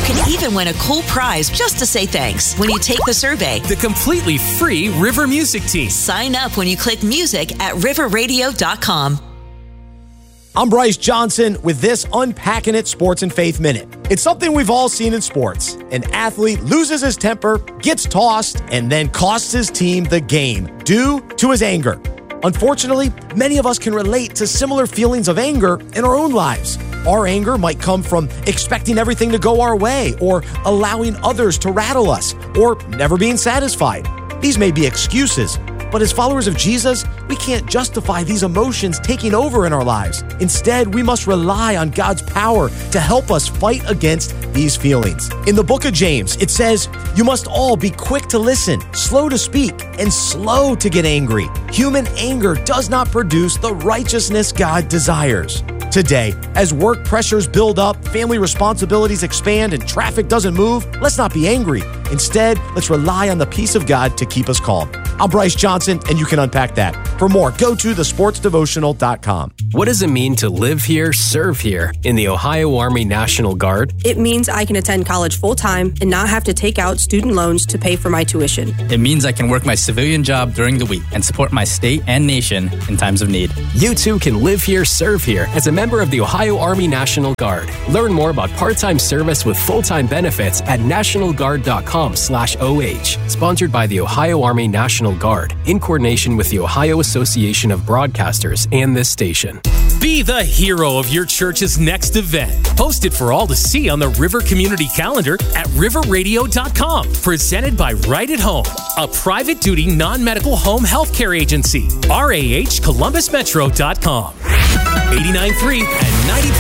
can even win a cool prize just to say thanks when you take the survey. The completely free River Music Team. Sign up when you click music at riverradio.com. I'm Bryce Johnson with this Unpacking It Sports and Faith Minute. It's something we've all seen in sports. An athlete loses his temper, gets tossed, and then costs his team the game due to his anger. Unfortunately, many of us can relate to similar feelings of anger in our own lives. Our anger might come from expecting everything to go our way, or allowing others to rattle us, or never being satisfied. These may be excuses, but as followers of Jesus, we can't justify these emotions taking over in our lives. Instead, we must rely on God's power to help us fight against these feelings. In the book of James, it says, "You must all be quick to listen, slow to speak, and slow to get angry. Human anger does not produce the righteousness God desires." Today, as work pressures build up, family responsibilities expand, and traffic doesn't move, let's not be angry. Instead, let's rely on the peace of God to keep us calm. I'm Bryce Johnson, and you can unpack that. For more, go to thesportsdevotional.com. What does it mean to live here, serve here in the Ohio Army National Guard? It means I can attend college full-time and not have to take out student loans to pay for my tuition. It means I can work my civilian job during the week and support my state and nation in times of need. You too can live here, serve here as a member of the Ohio Army National Guard. Learn more about part-time service with full-time benefits at nationalguard.com/OH. Sponsored by the Ohio Army National Guard in coordination with the Ohio Association of Broadcasters and this station. Be the hero of your church's next event. Post it for all to see on the River Community Calendar at riverradio.com. Presented by Right at Home, a private duty non-medical home health care agency. RAHColumbusmetro.com. 89.3 and 90.